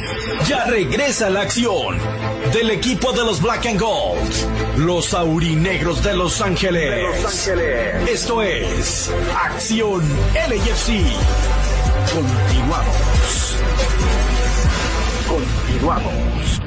Ya regresa la acción del equipo de los Black and Gold, los aurinegros de Los Ángeles. Esto es Acción LAFC. Continuamos.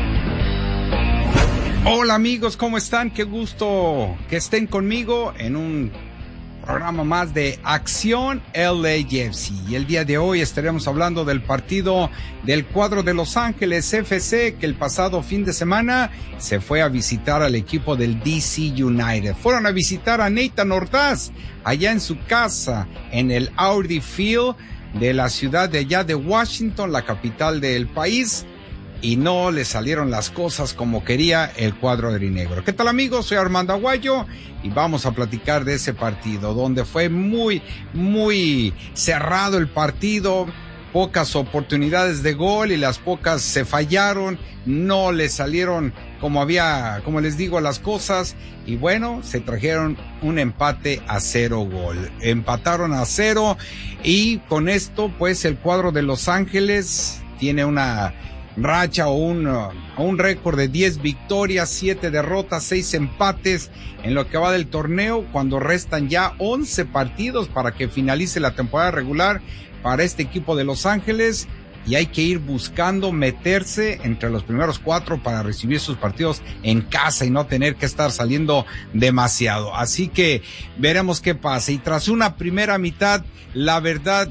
Hola amigos, ¿cómo están? Qué gusto que estén conmigo en un programa más de Acción LAFC. Y el día de hoy estaremos hablando del partido del cuadro de Los Ángeles FC, que el pasado fin de semana se fue a visitar al equipo del DC United. Fueron a visitar a Nathan Ordaz allá en su casa, en el Audi Field de la ciudad de allá de Washington, la capital del país. Y no le salieron las cosas como quería el cuadro aurinegro. ¿Qué tal amigos? Soy Armando Aguayo y vamos a platicar de ese partido donde fue muy cerrado el partido, pocas oportunidades de gol y las pocas se fallaron, no le salieron como les digo, las cosas y bueno, se trajeron un empate a 0 gol. Empataron a 0 y con esto pues el cuadro de Los Ángeles tiene una racha o un récord de 10 victorias, 7 derrotas, 6 empates en lo que va del torneo, cuando restan ya 11 partidos para que finalice la temporada regular para este equipo de Los Ángeles, y hay que ir buscando meterse entre los primeros 4 para recibir sus partidos en casa y no tener que estar saliendo demasiado. Así que veremos qué pasa. Y tras una primera mitad, la verdad,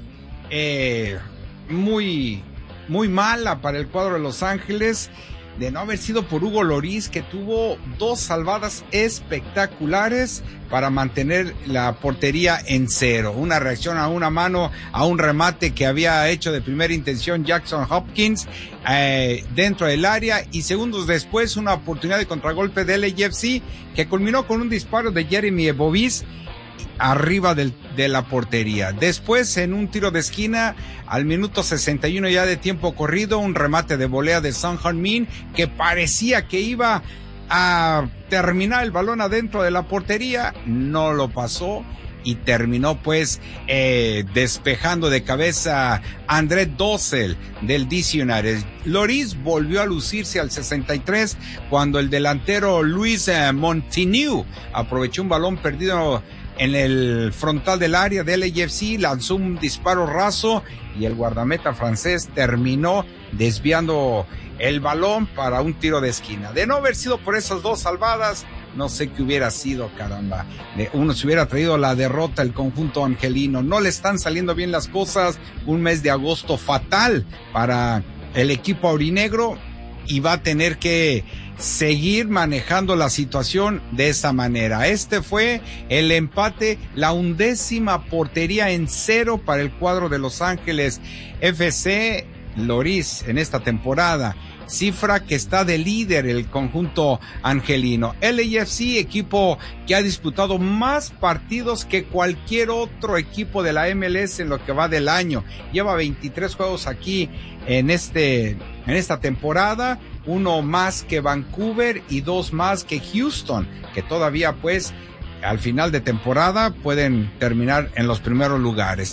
muy mala para el cuadro de Los Ángeles, de no haber sido por Hugo Lloris, que tuvo 2 salvadas espectaculares para mantener la portería en 0. Una reacción a una mano, a un remate que había hecho de primera intención Jackson Hopkins dentro del área, y segundos después una oportunidad de contragolpe de LAFC que culminó con un disparo de Jeremy Ebovis arriba de la portería. Después, en un tiro de esquina, al minuto 61 ya de tiempo corrido, un remate de volea de Son Heung-min que parecía que iba a terminar el balón adentro de la portería, no lo pasó y terminó pues despejando de cabeza André Dossel del DC United. Lloris volvió a lucirse al 63 cuando el delantero Luis Montigny aprovechó un balón perdido en el frontal del área del LAFC, lanzó un disparo raso y el guardameta francés terminó desviando el balón para un tiro de esquina. De no haber sido por esas 2 salvadas, no sé qué hubiera sido, caramba. Uno se hubiera traído la derrota el conjunto angelino. No le están saliendo bien las cosas, un mes de agosto fatal para el equipo aurinegro y va a tener que seguir manejando la situación de esa manera. Este fue el empate, la 11ª portería en 0 para el cuadro de Los Ángeles FC. Lloris en esta temporada, cifra que está de líder el conjunto angelino. LAFC, equipo que ha disputado más partidos que cualquier otro equipo de la MLS en lo que va del año. Lleva 23 juegos aquí en esta temporada, 1 más que Vancouver y 2 más que Houston, que todavía pues al final de temporada pueden terminar en los primeros lugares.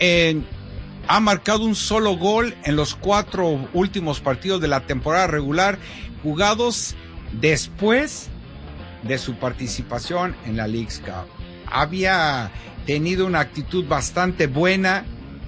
Ha marcado un solo gol en los 4 últimos partidos de la temporada regular jugados después de su participación en la Leagues Cup. Había tenido una actitud bastante buena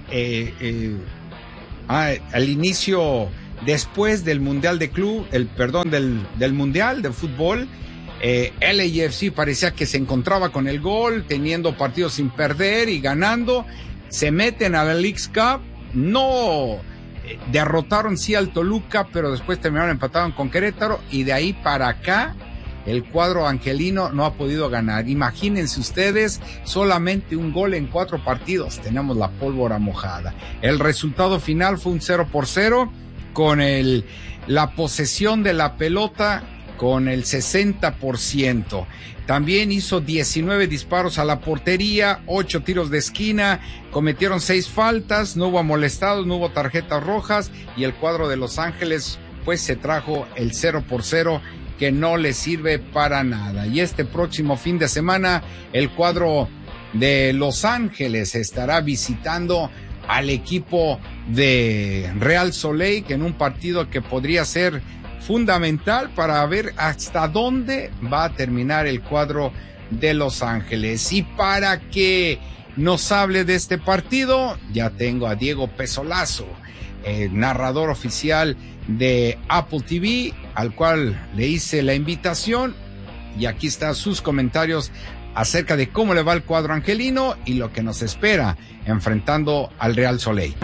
al inicio, después del Mundial de Club, del Mundial de Fútbol. LAFC parecía que se encontraba con el gol, teniendo partidos sin perder y ganando. Se meten a la Leagues Cup, no derrotaron sí al Toluca, pero después terminaron empataron con Querétaro, y de ahí para acá el cuadro angelino no ha podido ganar. Imagínense ustedes, solamente un gol en 4 partidos, tenemos la pólvora mojada. El resultado final fue un 0-0 con la posesión de la pelota con el 60%. También hizo 19 disparos a la portería, 8 tiros de esquina, cometieron 6 faltas, no hubo molestados, no hubo tarjetas rojas, y el cuadro de Los Ángeles pues se trajo el 0-0 que no le sirve para nada. Y este próximo fin de semana el cuadro de Los Ángeles estará visitando al equipo de Real Soleil, que en un partido que podría ser fundamental para ver hasta dónde va a terminar el cuadro de Los Ángeles. Y para que nos hable de este partido, ya tengo a Diego Pezolazo, el narrador oficial de Apple TV, al cual le hice la invitación, y aquí están sus comentarios acerca de cómo le va el cuadro angelino y lo que nos espera enfrentando al Real Soleil.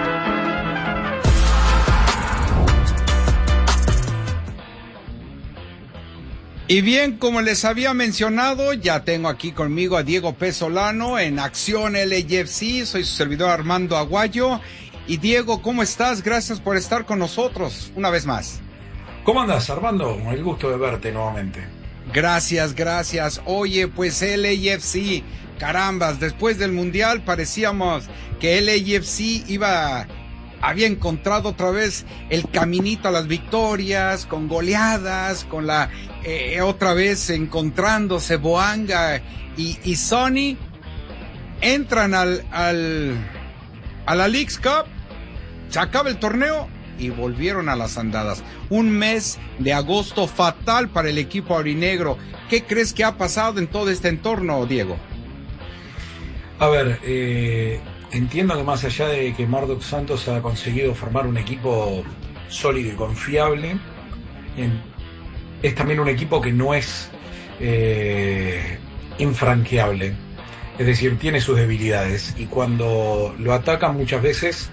Y bien, como les había mencionado, ya tengo aquí conmigo a Diego Pezolano en Acción LAFC. Soy su servidor Armando Aguayo. Y Diego, ¿cómo estás? Gracias por estar con nosotros una vez más. ¿Cómo andas, Armando? El gusto de verte nuevamente. Gracias. Oye, pues LAFC, carambas, después del Mundial parecíamos que LAFC había encontrado otra vez el caminito a las victorias, con goleadas, con otra vez encontrándose Boanga y Sonny. Entran a la Leagues Cup, se acaba el torneo y volvieron a las andadas. Un mes de agosto fatal para el equipo aurinegro. ¿Qué crees que ha pasado en todo este entorno, Diego? A ver, entiendo que más allá de que Murdoch Santos ha conseguido formar un equipo sólido y confiable, es también un equipo que no es infranqueable. Es decir, tiene sus debilidades y cuando lo atacan muchas veces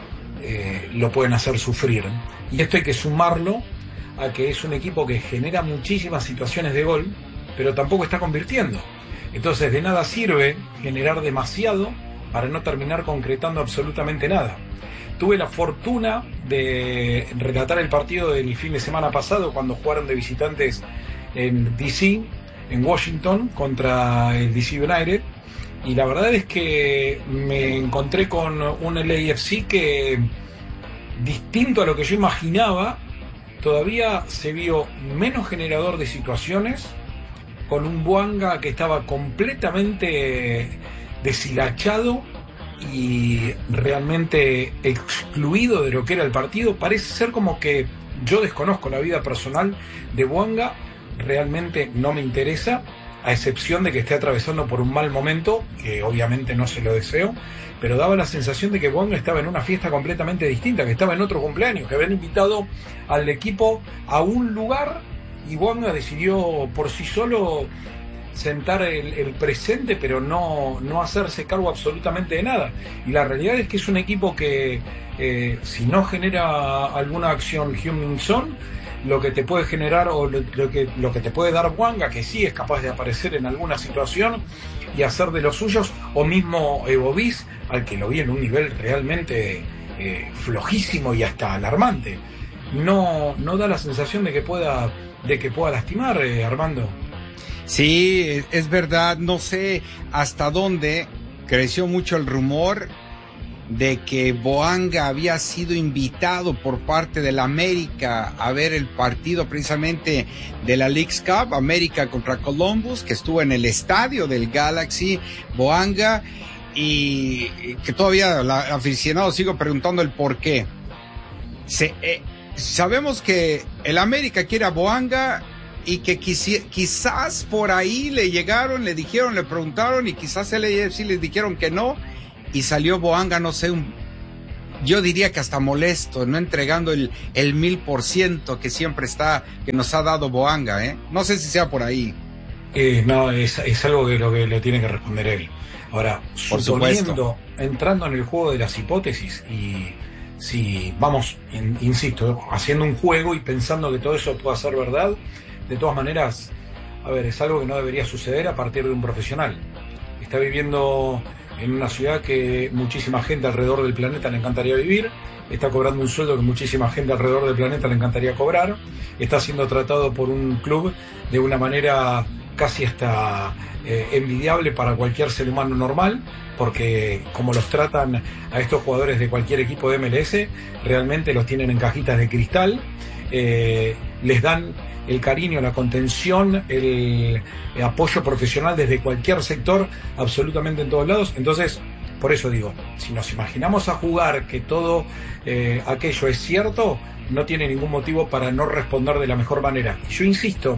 lo pueden hacer sufrir. Y esto hay que sumarlo a que es un equipo que genera muchísimas situaciones de gol, pero tampoco está convirtiendo. Entonces de nada sirve generar demasiado para no terminar concretando absolutamente nada. Tuve la fortuna de relatar el partido del fin de semana pasado cuando jugaron de visitantes en DC, en Washington, contra el DC United, y la verdad es que me encontré con un LAFC que, distinto a lo que yo imaginaba, todavía se vio menos generador de situaciones, con un Boanga que estaba completamente deshilachado y realmente excluido de lo que era el partido. Parece ser como que yo desconozco la vida personal de Boanga, realmente no me interesa, a excepción de que esté atravesando por un mal momento, que obviamente no se lo deseo, pero daba la sensación de que Boanga estaba en una fiesta completamente distinta, que estaba en otro cumpleaños, que habían invitado al equipo a un lugar y Boanga decidió por sí solo sentar el presente, pero no hacerse cargo absolutamente de nada. Y la realidad es que es un equipo que si no genera alguna acción Heung-min Son, lo que te puede generar o lo que te puede dar Boanga, que sí es capaz de aparecer en alguna situación y hacer de los suyos, o mismo Evo Bis, al que lo vi en un nivel realmente flojísimo y hasta alarmante, no da la sensación de que pueda lastimar, Armando. Sí, es verdad. No sé hasta dónde creció mucho el rumor de que Boanga había sido invitado por parte del América a ver el partido precisamente de la Leagues Cup, América contra Columbus, que estuvo en el estadio del Galaxy, Boanga, y que todavía el aficionado sigue preguntando el por qué. Sabemos que el América quiere a Boanga y que quizás por ahí le llegaron, le dijeron, le preguntaron y quizás el AFC les dijeron que no. Y salió Boanga, no sé, yo diría que hasta molesto, no entregando el 1000% que siempre que nos ha dado Boanga, ¿eh? No sé si sea por ahí. No, es algo que lo que le tiene que responder él. Ahora, suponiendo, entrando en el juego de las hipótesis, y si vamos, insisto, haciendo un juego y pensando que todo eso pueda ser verdad, de todas maneras, a ver, es algo que no debería suceder a partir de un profesional. Está viviendo en una ciudad que muchísima gente alrededor del planeta le encantaría vivir, está cobrando un sueldo que muchísima gente alrededor del planeta le encantaría cobrar, está siendo tratado por un club de una manera casi hasta envidiable para cualquier ser humano normal, porque como los tratan a estos jugadores de cualquier equipo de MLS, realmente los tienen en cajitas de cristal, les dan el cariño, la contención, el apoyo profesional desde cualquier sector, absolutamente en todos lados. Entonces, Por eso digo, si nos imaginamos a jugar que todo aquello es cierto, no tiene ningún motivo para no responder de la mejor manera. Yo insisto,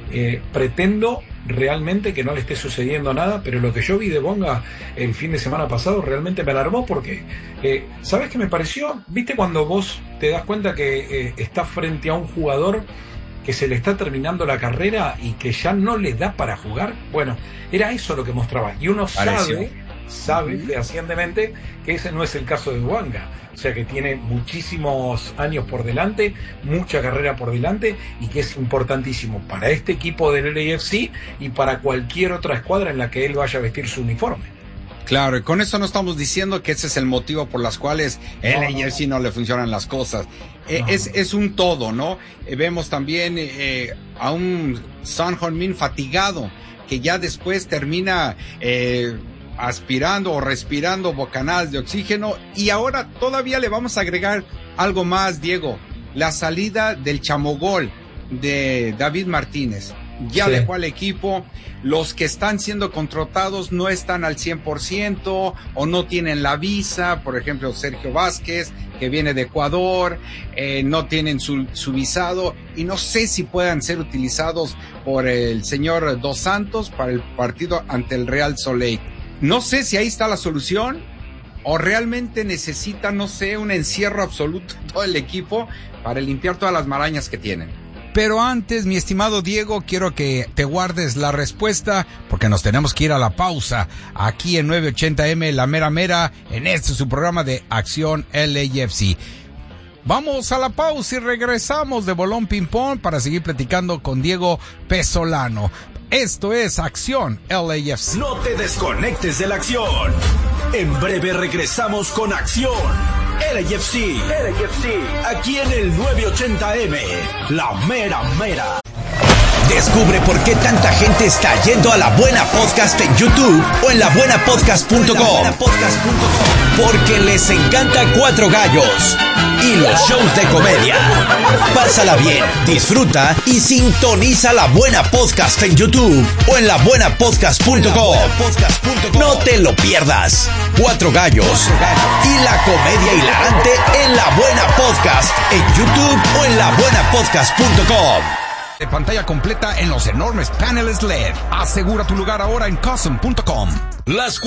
pretendo realmente que no le esté sucediendo nada, pero lo que yo vi de Bonga el fin de semana pasado realmente me alarmó porque, ¿sabes qué me pareció? ¿Viste cuando vos te das cuenta que estás frente a un jugador que se le está terminando la carrera y que ya no le da para jugar? Bueno, era eso lo que mostraba. Y uno sabe fehacientemente que ese no es el caso de Bonga. O sea que tiene muchísimos años por delante, mucha carrera por delante, y que es importantísimo para este equipo del LAFC y para cualquier otra escuadra en la que él vaya a vestir su uniforme. Claro, y con eso no estamos diciendo que ese es el motivo por las cuales LAFC no le funcionan las cosas. Es un todo, ¿no? Vemos también a un Son Heung-min fatigado, que ya después termina aspirando o respirando bocanadas de oxígeno, y ahora todavía le vamos a agregar algo más, Diego, la salida del chamogol de David Martínez. Ya dejó al equipo, los que están siendo contratados no están al 100% o no tienen la visa, por ejemplo Sergio Vázquez, que viene de Ecuador, no tienen su visado, y no sé si puedan ser utilizados por el señor Dos Santos para el partido ante el Real Soleil. No sé si ahí está la solución o realmente necesita, no sé, un encierro absoluto todo el equipo para limpiar todas las marañas que tienen. Pero antes, mi estimado Diego, quiero que te guardes la respuesta porque nos tenemos que ir a la pausa aquí en 980M La Mera Mera, en su programa de Acción LAFC. Vamos a la pausa y regresamos de Bolón Ping Pong para seguir platicando con Diego Pesolano. Esto es Acción LAFC. No te desconectes de la acción. En breve regresamos con Acción LAFC. Aquí en el 980M, La Mera Mera. Descubre por qué tanta gente está yendo a La Buena Podcast en YouTube o en labuenapodcast.com. Porque les encanta Cuatro Gallos y los shows de comedia. Pásala bien, disfruta y sintoniza La Buena Podcast en YouTube o en labuenapodcast.com. No te lo pierdas. Cuatro Gallos y la comedia hilarante en La Buena Podcast en YouTube o en labuenapodcast.com. De pantalla completa en los enormes paneles LED. Asegura tu lugar ahora en Custom.com. Las